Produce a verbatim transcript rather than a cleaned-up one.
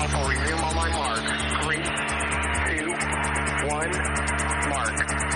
I'll resume on my mark. Three, two, one, mark.